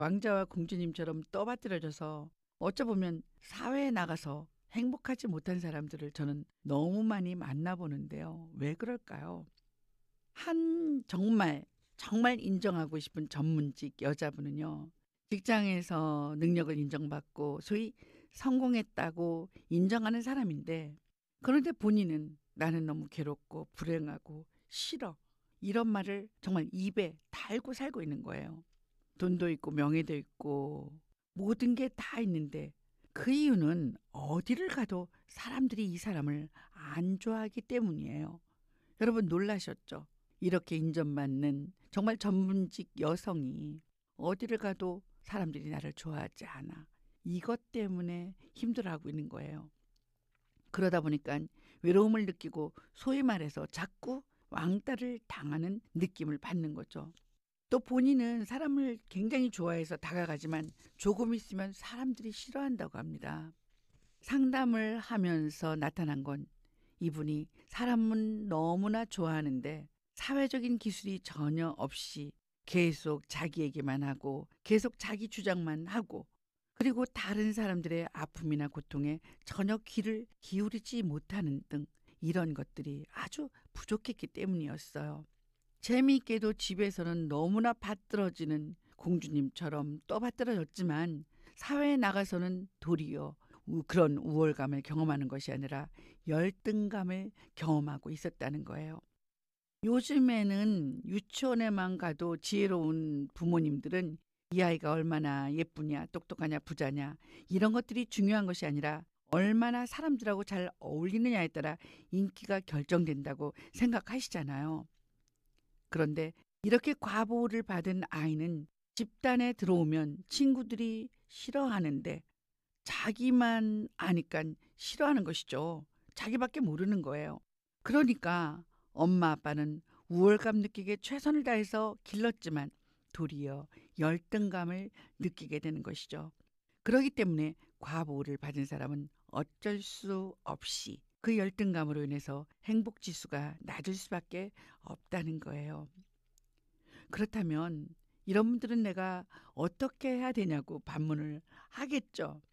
왕자와 공주님처럼 떠받들어져서 어쩌보면 사회에 나가서 행복하지 못한 사람들을 저는 너무 많이 만나보는데요. 왜 그럴까요? 한 정말 인정하고 싶은 전문직 여자분은요. 직장에서 능력을 인정받고 소위 성공했다고 인정하는 사람인데 그런데 본인은 나는 너무 괴롭고 불행하고 싫어. 이런 말을 정말 입에 달고 살고 있는 거예요. 돈도 있고 명예도 있고 모든 게 다 있는데 그 이유는 어디를 가도 사람들이 이 사람을 안 좋아하기 때문이에요. 여러분 놀라셨죠? 이렇게 인정받는 정말 전문직 여성이 어디를 가도 사람들이 나를 좋아하지 않아. 이것 때문에 힘들어하고 있는 거예요. 그러다 보니까 외로움을 느끼고 소위 말해서 자꾸 왕따를 당하는 느낌을 받는 거죠. 또 본인은 사람을 굉장히 좋아해서 다가가지만 조금 있으면 사람들이 싫어한다고 합니다. 상담을 하면서 나타난 건 이분이 사람은 너무나 좋아하는데 사회적인 기술이 전혀 없이 계속 자기 얘기만 하고 계속 자기 주장만 하고 그리고 다른 사람들의 아픔이나 고통에 전혀 귀를 기울이지 못하는 등 이런 것들이 아주 부족했기 때문이었어요. 재미있게도 집에서는 너무나 받들어지는 공주님처럼 떠받들어졌지만 사회에 나가서는 도리어 그런 우월감을 경험하는 것이 아니라 열등감을 경험하고 있었다는 거예요. 요즘에는 유치원에만 가도 지혜로운 부모님들은 이 아이가 얼마나 예쁘냐, 똑똑하냐, 부자냐 이런 것들이 중요한 것이 아니라 얼마나 사람들하고 잘 어울리느냐에 따라 인기가 결정된다고 생각하시잖아요. 그런데 이렇게 과보를 받은 아이는 집단에 들어오면 친구들이 싫어하는데 자기만 아니까 싫어하는 것이죠. 자기밖에 모르는 거예요. 그러니까 엄마 아빠는 우월감 느끼게 최선을 다해서 길렀지만 도리어 열등감을 느끼게 되는 것이죠. 그렇기 때문에 과보를 받은 사람은 어쩔 수 없이 그 열등감으로 인해서 행복 지수가 낮을 수밖에 없다는 거예요. 그렇다면 이런 분들은 내가 어떻게 해야 되냐고 반문을 하겠죠.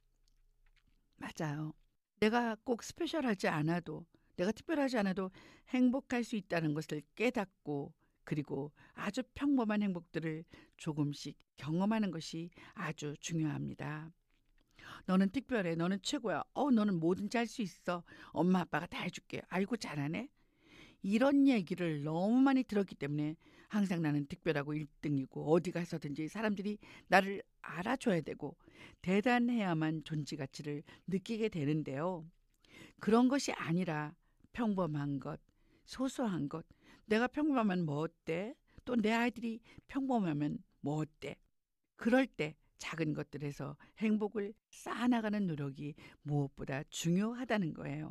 맞아요. 내가 꼭 스페셜하지 않아도, 내가 특별하지 않아도 행복할 수 있다는 것을 깨닫고, 그리고 아주 평범한 행복들을 조금씩 경험하는 것이 아주 중요합니다. 너는 특별해. 너는 최고야. 너는 뭐든지 할 수 있어. 엄마 아빠가 다 해줄게. 아이고 잘하네. 이런 얘기를 너무 많이 들었기 때문에 항상 나는 특별하고 1등이고 어디 가서든지 사람들이 나를 알아줘야 되고 대단해야만 존재 가치를 느끼게 되는데요. 그런 것이 아니라 평범한 것, 소소한 것, 내가 평범하면 뭐 어때? 또 내 아이들이 평범하면 뭐 어때? 그럴 때 작은 것들에서 행복을 쌓아나가는 노력이 무엇보다 중요하다는 거예요.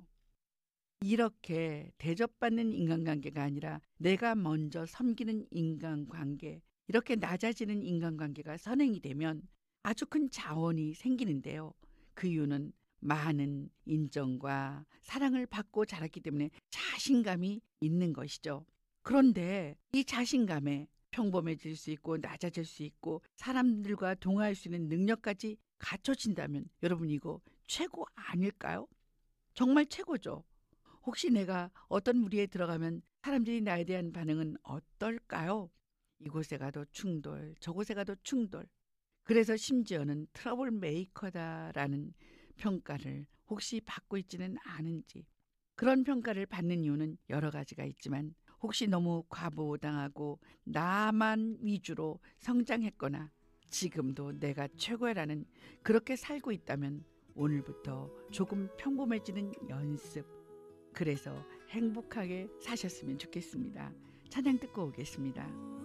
이렇게 대접받는 인간관계가 아니라 내가 먼저 섬기는 인간관계, 이렇게 낮아지는 인간관계가 선행이 되면 아주 큰 자원이 생기는데요. 그 이유는 많은 인정과 사랑을 받고 자랐기 때문에 자신감이 있는 것이죠. 그런데 이 자신감에 평범해질 수 있고 낮아질 수 있고 사람들과 동화할 수 있는 능력까지 갖춰진다면 여러분 이거 최고 아닐까요? 정말 최고죠. 혹시 내가 어떤 무리에 들어가면 사람들이 나에 대한 반응은 어떨까요? 이곳에 가도 충돌, 저곳에 가도 충돌. 그래서 심지어는 트러블 메이커다라는 평가를 혹시 받고 있지는 않은지. 그런 평가를 받는 이유는 여러 가지가 있지만 혹시 너무 과보당하고 나만 위주로 성장했거나 지금도 내가 최고라는 그렇게 살고 있다면 오늘부터 조금 평범해지는 연습. 그래서 행복하게 사셨으면 좋겠습니다. 찬양 듣고 오겠습니다.